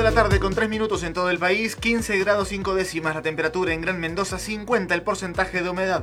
la tarde con 3 minutos en todo el país, 15 grados 5 décimas la temperatura en Gran Mendoza, 50 el porcentaje de humedad.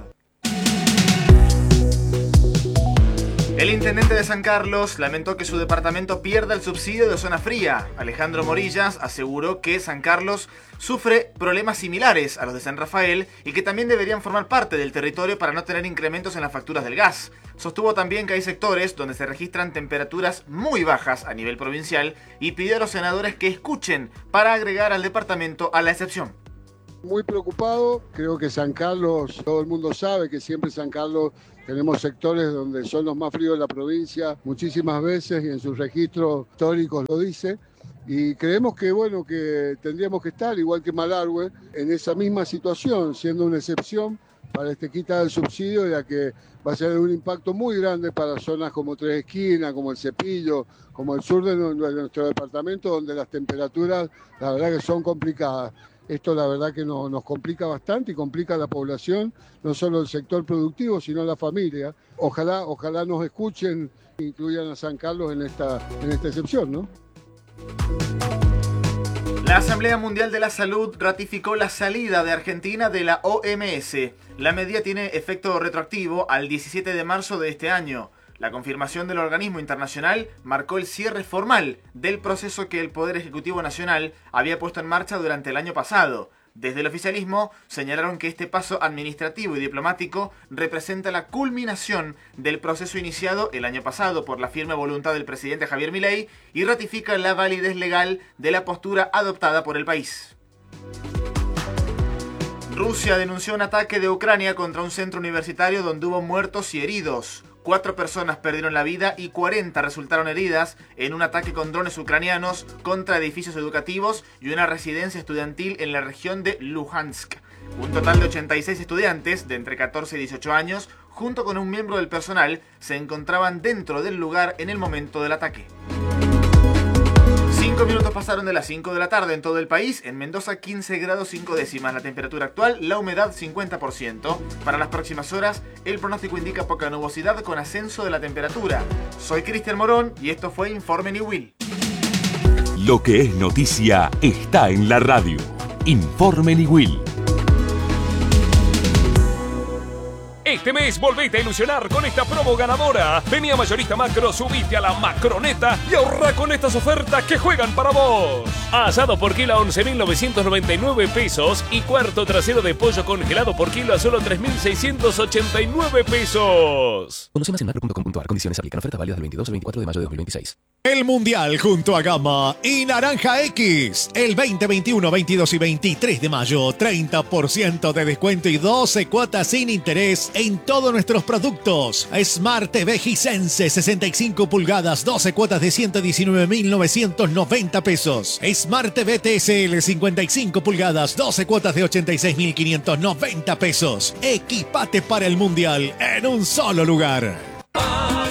El intendente de San Carlos lamentó que su departamento pierda el subsidio de zona fría. Alejandro Morillas aseguró que San Carlos sufre problemas similares a los de San Rafael y que también deberían formar parte del territorio para no tener incrementos en las facturas del gas. Sostuvo también que hay sectores donde se registran temperaturas muy bajas a nivel provincial y pidió a los senadores que escuchen para agregar al departamento a la excepción. Muy preocupado, creo que San Carlos, todo el mundo sabe que siempre San Carlos tenemos sectores donde son los más fríos de la provincia muchísimas veces y en sus registros históricos lo dice. Y creemos que, bueno, que tendríamos que estar, igual que Malargüe, en esa misma situación, siendo una excepción para quitar el subsidio, ya que va a ser un impacto muy grande para zonas como Tres Esquinas, como El Cepillo, como el sur de nuestro departamento, donde las temperaturas, la verdad que son complicadas. Esto la verdad que nos complica bastante y complica a la población, no solo el sector productivo, sino la familia. Ojalá nos escuchen e incluyan a San Carlos en esta excepción, ¿no? La Asamblea Mundial de la Salud ratificó la salida de Argentina de la OMS. La medida tiene efecto retroactivo al 17 de marzo de este año. La confirmación del organismo internacional marcó el cierre formal del proceso que el Poder Ejecutivo Nacional había puesto en marcha durante el año pasado. Desde el oficialismo señalaron que este paso administrativo y diplomático representa la culminación del proceso iniciado el año pasado por la firme voluntad del presidente Javier Milei y ratifica la validez legal de la postura adoptada por el país. Rusia denunció un ataque de Ucrania contra un centro universitario donde hubo muertos y heridos. 4 personas perdieron la vida y 40 resultaron heridas en un ataque con drones ucranianos contra edificios educativos y una residencia estudiantil en la región de Luhansk. Un total de 86 estudiantes de entre 14 y 18 años, junto con un miembro del personal, se encontraban dentro del lugar en el momento del ataque. 5 minutos pasaron de las 5 de la tarde en todo el país. En Mendoza 15 grados 5 décimas la temperatura actual, la humedad 50%. Para las próximas horas el pronóstico indica poca nubosidad con ascenso de la temperatura. Soy Cristian Morón y esto fue Informe Niwil. Lo que es noticia está en la radio. Informe Niwil. Este mes volvete a ilusionar con esta promo ganadora. Vení a Mayorista Macro, subite a la Macroneta y ahorra con estas ofertas que juegan para vos. Asado por kilo a 11.999 pesos y cuarto trasero de pollo congelado por kilo a solo 3.689 pesos. Conoce más en macro.com.ar. Condiciones aplican. Oferta válida del 22 al 24 de mayo de 2026. El Mundial junto a Gama y Naranja X. El 20, 21, 22 y 23 de mayo. 30% de descuento y 12 cuotas sin interés en todos nuestros productos. Smart TV Hisense 65 pulgadas, 12 cuotas de 119.990 pesos. Smart TV TSL 55 pulgadas, 12 cuotas de 86.590 pesos. Equipate para el Mundial en un solo lugar.